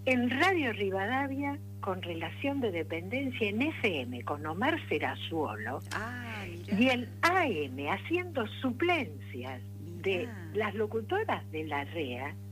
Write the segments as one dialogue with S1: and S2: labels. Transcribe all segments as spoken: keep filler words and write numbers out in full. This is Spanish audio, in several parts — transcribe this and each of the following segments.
S1: en Radio Rivadavia con relación de dependencia en F M con Omar Serazuolo,
S2: ah, mirá.
S1: y en A M haciendo suplencias
S2: Mirá.
S1: de las locutoras de la R E A,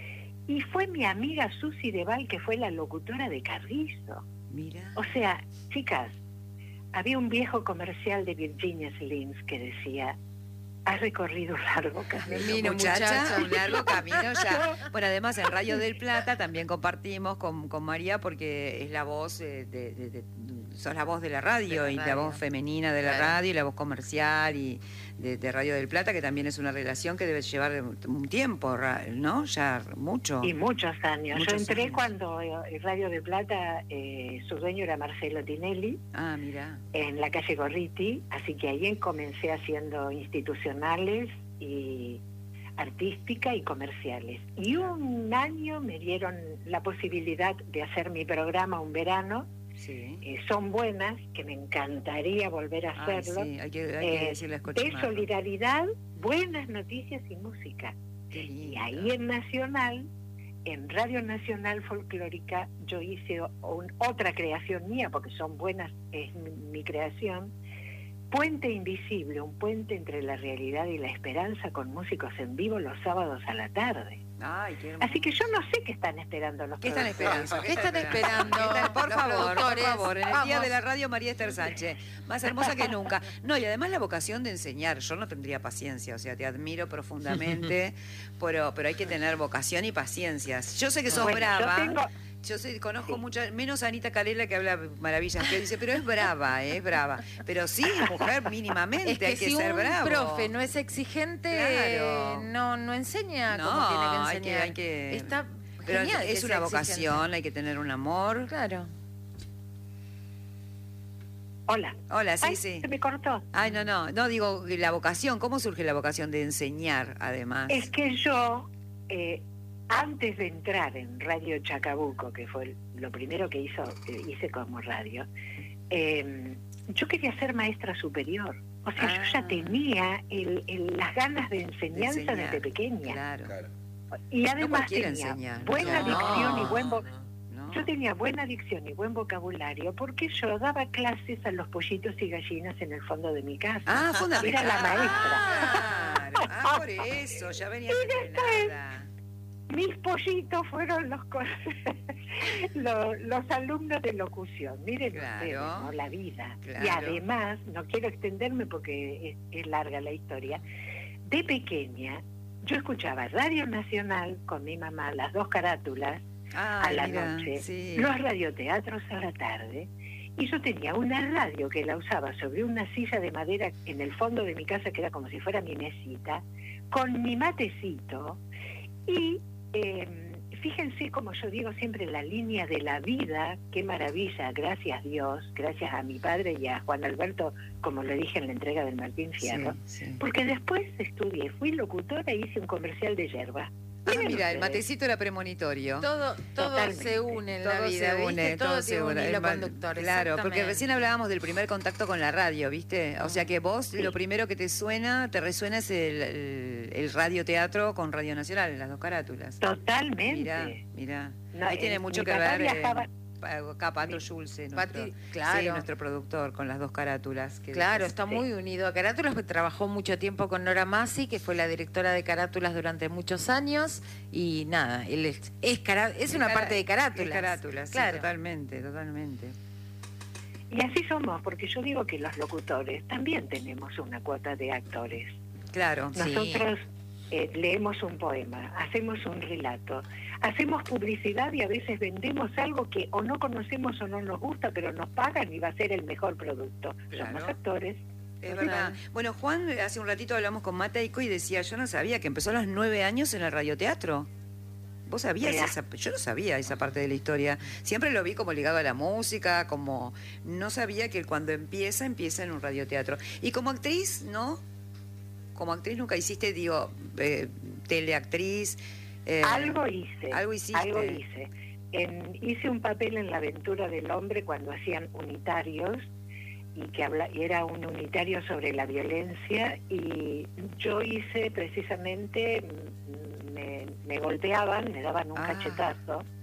S1: y fue mi amiga Susi Deval que fue la locutora de Carrizo.
S2: Mirá.
S1: O sea, chicas, había un viejo comercial de Virginia Slims que decía: has recorrido un largo camino,
S2: Camino,
S3: muchacha.
S2: muchacha, un largo camino ya. Bueno, además en Radio del Plata también compartimos con, con María, porque es la voz eh, de, de, de, sos la voz de la radio,
S3: De la
S2: y
S3: radio.
S2: la voz femenina de la
S3: Claro.
S2: radio, y la voz comercial y de, de Radio del Plata, que también es una relación que debe llevar un tiempo, ¿no? Ya mucho.
S1: y muchos años.
S2: Muchos
S1: Yo entré
S2: años.
S1: cuando eh, Radio de Plata, eh, su dueño era Marcelo Tinelli,
S2: Ah, mira.
S1: en la calle Gorriti, así que ahí comencé haciendo institucionales y artística y comerciales. Y un año me dieron la posibilidad de hacer mi programa un verano,
S2: Sí.
S1: eh, Son Buenas, que me encantaría volver a
S2: Ay,
S1: hacerlo,
S2: sí, hay que, hay que
S1: eh,
S2: decirle a
S1: de
S2: Escochimarro.
S1: solidaridad, buenas noticias y música.
S2: Qué lindo.
S1: Y ahí en Nacional, en Radio Nacional Folclórica, yo hice un, otra creación mía, porque Son Buenas es mi, mi creación, Puente Invisible, un puente entre la realidad y la esperanza, con músicos en vivo los sábados a la tarde.
S2: Ay, qué hermoso.
S1: Así que yo no sé qué están esperando los
S2: ¿Qué están
S1: productores.
S2: esperando?
S3: ¿Qué están esperando?
S2: ¿Qué están- Por
S3: los
S2: favor, por
S3: productores?
S2: favor, en el Día
S3: Vamos.
S2: de la Radio, María Esther Sánchez, más hermosa que nunca. No, y además la vocación de enseñar, yo no tendría paciencia, o sea, te admiro profundamente, pero, pero hay que tener vocación y paciencia. Yo sé que sos
S1: Bueno,
S2: brava,
S1: yo tengo...
S2: yo sé, conozco
S1: Sí.
S2: mucha, menos a Anita Calela, que habla maravillas, que dice, pero es brava, eh, es brava. Pero sí, mujer, mínimamente,
S3: Es que
S2: hay que
S3: si
S2: ser
S3: un
S2: bravo.
S3: profe no es exigente,
S2: Claro.
S3: no, no enseña
S2: No,
S3: como tiene que
S2: hay que-
S3: enseñar.
S2: hay que-
S3: Está
S2: Pero
S3: genial que
S2: es una
S3: sea
S2: vocación,
S3: exigente.
S2: hay que tener un amor.
S3: Claro.
S1: Hola.
S2: Hola, sí,
S1: Ay,
S2: sí.
S1: se me cortó.
S2: Ay, no, no, no digo la vocación, ¿cómo surge la vocación de enseñar, además?
S1: Es que yo, eh, antes de entrar en Radio Chacabuco, que fue lo primero que hizo, eh, hice como radio, eh, yo quería ser maestra superior. O sea,
S2: Ah.
S1: yo ya tenía el, el- las ganas de
S2: De
S1: enseñanza
S2: enseñar,
S1: desde pequeña.
S2: Claro.
S4: Claro.
S1: Y además
S2: cualquiera
S1: tenía
S2: enseña,
S1: buena
S2: no.
S1: dicción y buen
S3: No,
S1: vo-
S3: no.
S2: ¿No?
S1: yo tenía buena dicción y buen vocabulario porque yo daba clases a los pollitos y gallinas en el fondo de mi casa.
S2: Ah, fundamental.
S1: Era la
S2: maestra. Claro. Ah, por eso, ya venía entrenada.
S1: Mis pollitos fueron los, co- los, los alumnos de locución. Miren
S2: Claro.
S1: ustedes, ¿no? La vida.
S2: Claro.
S1: Y además, no quiero extenderme porque es, es larga la historia, de pequeña yo escuchaba Radio Nacional con mi mamá, las dos carátulas,
S2: Ah,
S1: a la
S2: mira,
S1: noche,
S2: sí.
S1: los radioteatros a la tarde, y yo tenía una radio que la usaba sobre una silla de madera en el fondo de mi casa, que era como si fuera mi mesita, con mi matecito, y eh, fíjense, como yo digo siempre, la línea de la vida, qué maravilla, gracias Dios, gracias a mi padre y a Juan Alberto, como le dije en la entrega del Martín Fierro,
S2: Sí, sí.
S1: porque después estudié, fui locutora e hice un comercial de yerba.
S2: Ah,
S1: Miren
S2: mira, el
S1: ustedes.
S2: matecito era premonitorio.
S3: Todo, todo
S1: Totalmente.
S3: se une en la
S2: Todo
S3: vida,
S2: se
S3: ¿viste?
S2: une,
S3: todo,
S2: todo se
S3: tiene un
S2: une.
S3: hilo
S2: El ma-
S3: conductor.
S2: Claro, porque
S3: exactamente.
S2: recién hablábamos del primer contacto con la radio, ¿viste? O sea que vos
S1: Sí.
S2: lo primero que te suena, te resuena es el, el, el radioteatro con Radio Nacional, las dos carátulas.
S1: Totalmente.
S2: Mirá, mirá.
S1: No,
S2: Ahí tiene
S1: eh,
S2: mucho
S1: mi
S2: que
S1: papá
S2: ver eh,
S1: viajaba-
S2: pa- acá Pato Schulze, nuestro,
S3: Pati- claro.
S2: sí, nuestro productor, con las dos carátulas. Que
S3: Claro,
S2: decís.
S3: está
S1: Sí.
S3: muy unido a Carátulas, porque trabajó mucho tiempo con Nora Masi, que fue la directora de Carátulas durante muchos años, y nada, él es, es, cara- es una
S2: Cara-
S3: parte de Carátulas.
S2: es carátulas, sí,
S3: claro.
S2: totalmente, totalmente.
S1: Y así somos, porque yo digo que los locutores también tenemos una cuota de actores.
S2: Claro,
S3: Sí.
S1: Nosotros eh, leemos un poema, hacemos un relato, hacemos publicidad y a veces vendemos algo que o no conocemos o no nos gusta, pero nos pagan y va a ser el mejor producto.
S2: Claro.
S1: Somos actores.
S2: es verdad. Bueno, Juan, hace un ratito hablamos con Mateico y decía, yo no sabía que empezó a los nueve años en el radioteatro. ¿Vos sabías
S1: Mira.
S2: esa? Yo no sabía esa parte de la historia. Siempre lo vi como ligado a la música, como... No sabía que cuando empieza, empieza en un radioteatro. Y como actriz, ¿no? Como actriz nunca hiciste, digo, eh, teleactriz... eh,
S1: algo hice.
S2: algo hiciste.
S1: Algo hice. En- hice un papel en La aventura del hombre cuando hacían unitarios, y que habla, y era un unitario sobre la violencia, y yo hice precisamente, mm, me, me golpeaban, me daban un
S2: Ah.
S1: cachetazo,